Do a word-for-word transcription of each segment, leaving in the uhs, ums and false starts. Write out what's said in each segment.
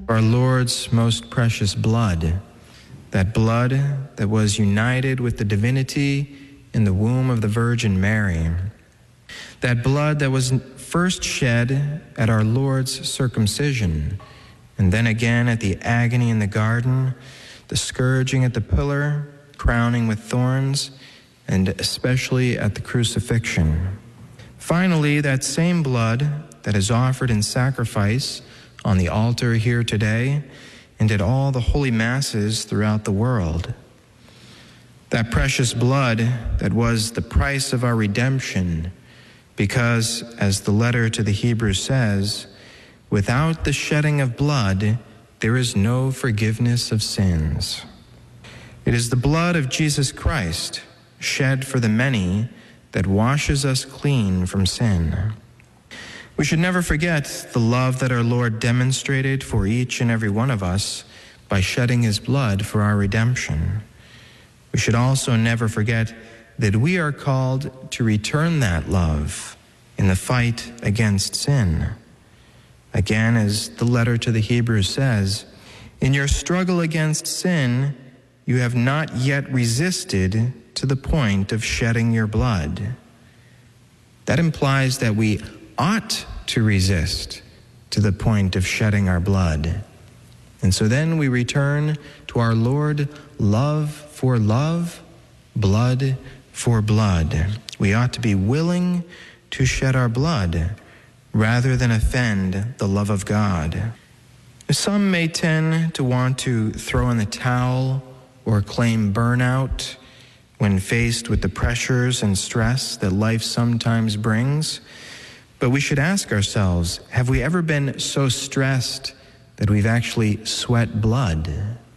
our Lord's most precious blood, that blood that was united with the divinity in the womb of the Virgin Mary, that blood that was first shed at our Lord's circumcision, and then again at the agony in the garden, the scourging at the pillar, crowning with thorns, and especially at the crucifixion. Finally, that same blood that is offered in sacrifice on the altar here today and at all the holy masses throughout the world. That precious blood that was the price of our redemption, because, as the letter to the Hebrews says, without the shedding of blood, there is no forgiveness of sins. It is the blood of Jesus Christ, shed for the many, that washes us clean from sin. We should never forget the love that our Lord demonstrated for each and every one of us by shedding his blood for our redemption. We should also never forget that we are called to return that love in the fight against sin. Again, as the letter to the Hebrews says, in your struggle against sin, you have not yet resisted to the point of shedding your blood. That implies that we ought to resist to the point of shedding our blood. And so then we return to our Lord, love for love, blood for blood. We ought to be willing to shed our blood rather than offend the love of God. Some may tend to want to throw in the towel or claim burnout when faced with the pressures and stress that life sometimes brings. But we should ask ourselves, have we ever been so stressed that we've actually sweat blood?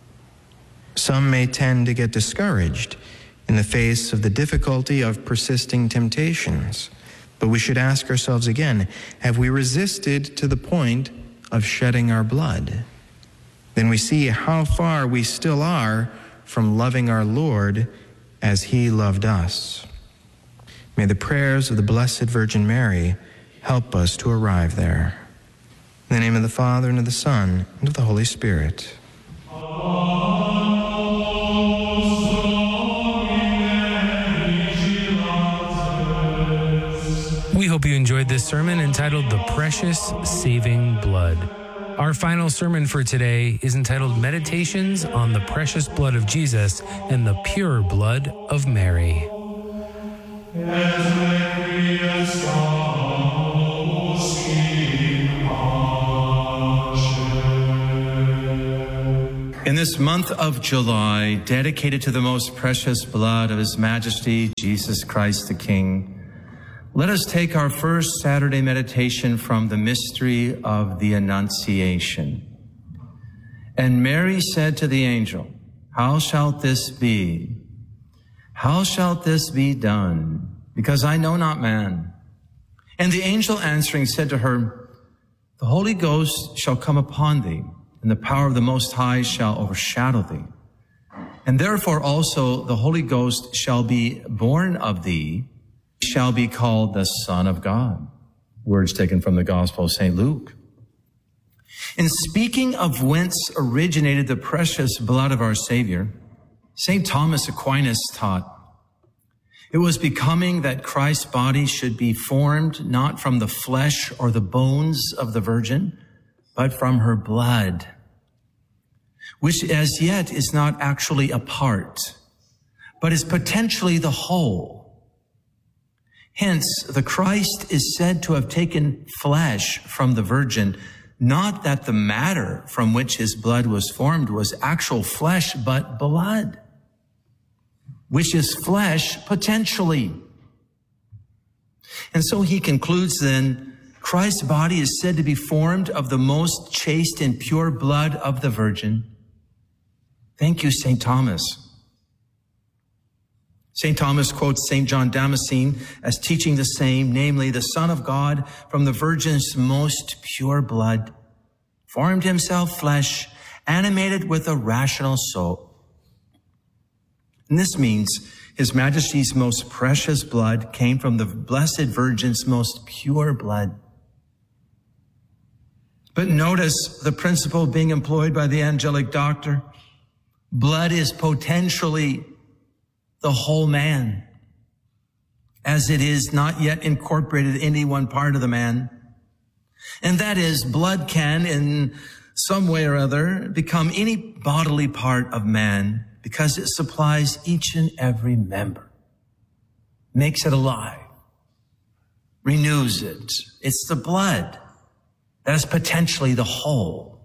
Some may tend to get discouraged in the face of the difficulty of persisting temptations. But we should ask ourselves again, have we resisted to the point of shedding our blood? Then we see how far we still are from loving our Lord as he loved us. May the prayers of the Blessed Virgin Mary help us to arrive there. In the name of the Father, and of the Son, and of the Holy Spirit. We hope you enjoyed this sermon entitled The Precious Saving Blood. Our final sermon for today is entitled Meditations on the Precious Blood of Jesus and the Pure Blood of Mary. In this month of July, dedicated to the most precious blood of His Majesty, Jesus Christ the King, let us take our first Saturday meditation from the mystery of the Annunciation. And Mary said to the angel, "How shalt this be? How shalt this be done? Because I know not man." And the angel answering said to her, "The Holy Ghost shall come upon thee, and the power of the Most High shall overshadow thee. And therefore also the Holy Ghost shall be born of thee, shall be called the Son of God." Words taken from the Gospel of Saint Luke. In speaking of whence originated the precious blood of our Savior, Saint Thomas Aquinas taught, it was becoming that Christ's body should be formed not from the flesh or the bones of the Virgin, but from her blood, which as yet is not actually a part, but is potentially the whole. Hence, the Christ is said to have taken flesh from the Virgin, not that the matter from which his blood was formed was actual flesh, but blood, which is flesh potentially. And so he concludes then, Christ's body is said to be formed of the most chaste and pure blood of the Virgin. Thank you, Saint Thomas. Saint Thomas quotes Saint John Damascene as teaching the same, namely, the Son of God from the Virgin's most pure blood, formed himself flesh, animated with a rational soul. And this means His Majesty's most precious blood came from the Blessed Virgin's most pure blood. But notice the principle being employed by the angelic doctor. Blood is potentially the whole man, as it is not yet incorporated in any one part of the man. And that is, blood can, in some way or other, become any bodily part of man because it supplies each and every member, makes it alive, renews it. It's the blood that is potentially the whole.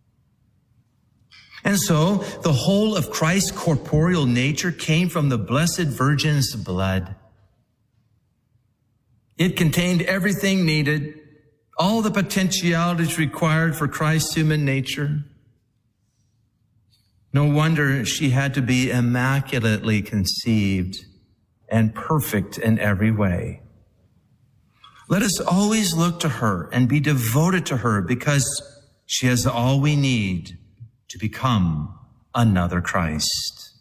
And so the whole of Christ's corporeal nature came from the Blessed Virgin's blood. It contained everything needed, all the potentialities required for Christ's human nature. No wonder she had to be immaculately conceived and perfect in every way. Let us always look to her and be devoted to her because she has all we need to become another Christ.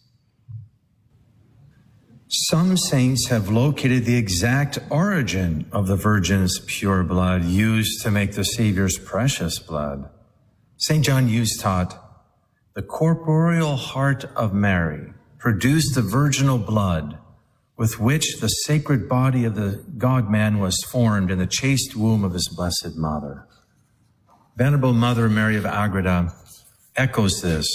Some saints have located the exact origin of the Virgin's pure blood used to make the Savior's precious blood. Saint John Hughes taught, the corporeal heart of Mary produced the virginal blood with which the sacred body of the God-man was formed in the chaste womb of his blessed mother. Venerable Mother Mary of Agreda echoes this,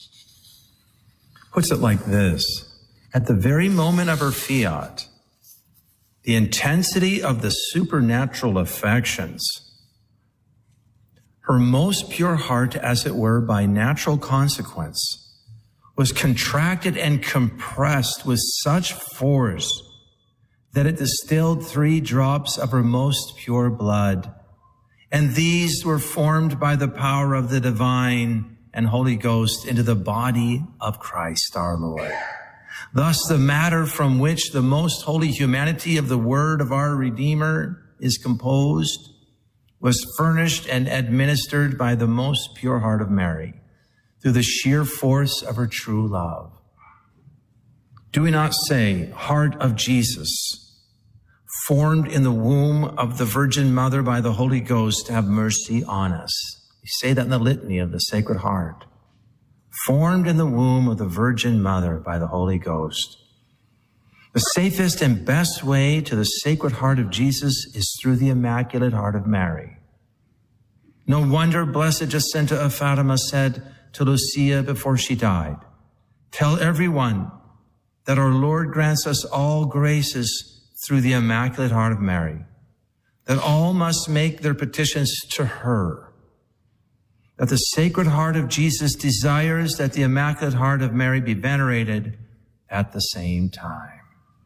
puts it like this. At the very moment of her fiat, the intensity of the supernatural affections, her most pure heart, as it were, by natural consequence, was contracted and compressed with such force that it distilled three drops of her most pure blood. And these were formed by the power of the divine and Holy Ghost into the body of Christ our Lord. Thus, the matter from which the most holy humanity of the Word of our Redeemer is composed was furnished and administered by the most pure heart of Mary through the sheer force of her true love. Do we not say, heart of Jesus, formed in the womb of the Virgin Mother by the Holy Ghost, have mercy on us? We say that in the litany of the Sacred Heart. Formed in the womb of the Virgin Mother by the Holy Ghost. The safest and best way to the Sacred Heart of Jesus is through the Immaculate Heart of Mary. No wonder Blessed Jacinta of Fatima said to Lucia before she died, tell everyone that our Lord grants us all graces through the Immaculate Heart of Mary, that all must make their petitions to her, that the Sacred Heart of Jesus desires that the Immaculate Heart of Mary be venerated at the same time.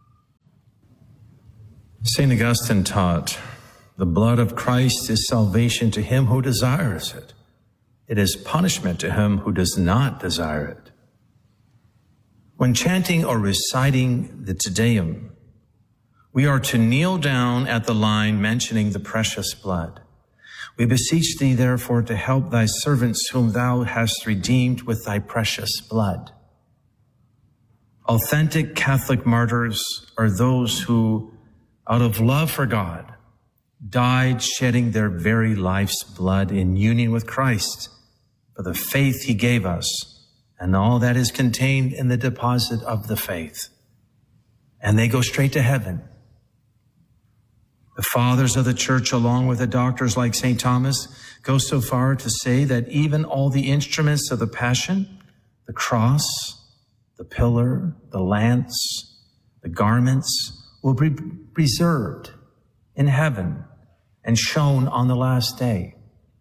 Saint Augustine taught, the blood of Christ is salvation to him who desires it. It is punishment to him who does not desire it. When chanting or reciting the Te Deum, we are to kneel down at the line mentioning the precious blood. We beseech thee, therefore, to help thy servants whom thou hast redeemed with thy precious blood. Authentic Catholic martyrs are those who, out of love for God, died shedding their very life's blood in union with Christ for the faith he gave us and all that is contained in the deposit of the faith. And they go straight to heaven. The fathers of the church, along with the doctors like Saint Thomas, go so far to say that even all the instruments of the Passion, the cross, the pillar, the lance, the garments, will be preserved in heaven and shown on the last day.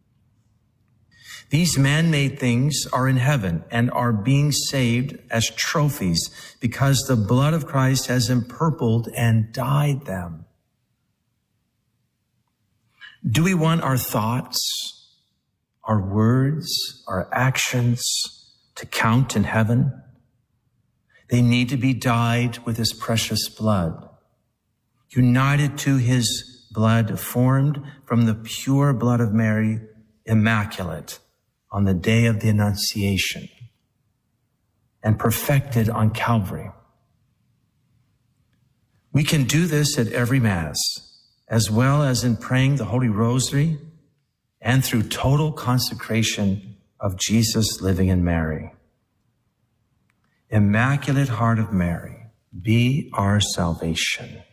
These man-made things are in heaven and are being saved as trophies because the blood of Christ has empurpled and dyed them. Do we want our thoughts, our words, our actions to count in heaven? They need to be dyed with his precious blood, united to his blood, formed from the pure blood of Mary, immaculate, on the day of the Annunciation, and perfected on Calvary. We can do this at every Mass, as well as in praying the Holy Rosary and through total consecration of Jesus living in Mary. Immaculate Heart of Mary, be our salvation.